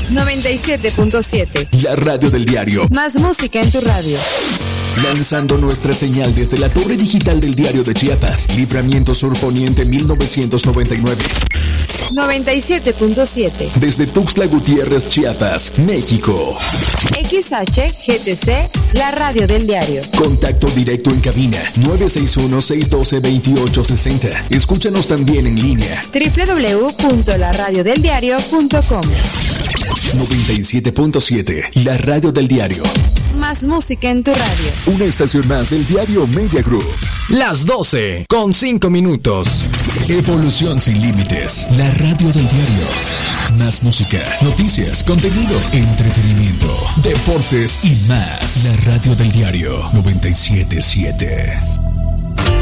97.7. La radio del diario. Más música en tu radio. Lanzando nuestra señal desde la torre digital del Diario de Chiapas, Libramiento Sur Poniente 1999. 97.7. Desde Tuxtla Gutiérrez, Chiapas, México. XHGTC, la radio del diario. Contacto directo en cabina 961-612-2860. Escúchanos también en línea. www.laradiodeldiario.com. 97.7, la radio del diario. Más música en tu radio. Una estación más del diario Media Group. Las 12:05. Evolución sin límites, la radio del diario. Más música, noticias, contenido, entretenimiento, deportes y más. La radio del diario 97.7.